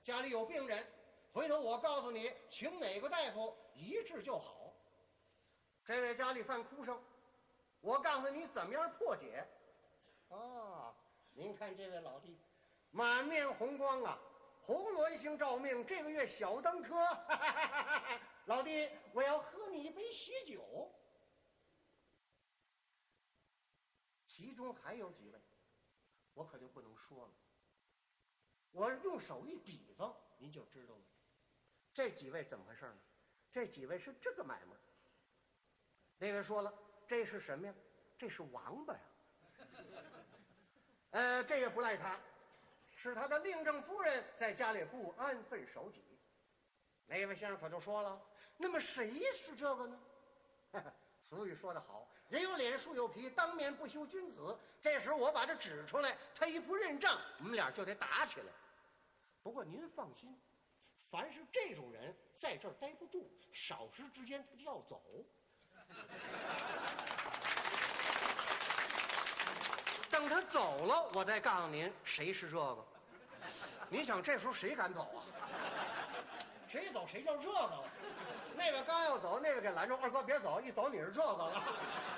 家里有病人，回头我告诉你，请哪个大夫一治就好。这位家里犯哭声，我告诉你怎么样破解。啊，您看这位老弟，满面红光啊，红鸾星照命，这个月小登科。老弟，我要喝你一杯喜酒。其中还有几位，我可就不能说了。我用手一比方，您就知道了。这几位怎么回事呢？这几位是这个买卖。那位说了，这是什么呀？这是王八呀。这也不赖他，是他的令正夫人在家里不安分守己。那位先生可就说了，那么谁是这个呢？俗语说得好，人有脸树有皮，当面不修君子。这时我把这指出来，他一不认账，我们俩就得打起来。不过您放心，凡是这种人在这儿待不住，少时之间他就要走。等他走了，我再告诉您谁是这个。您想这时候谁敢走啊？谁走谁叫这个了。那个刚要走，那个给拦住，二哥别走，一走你是这个了。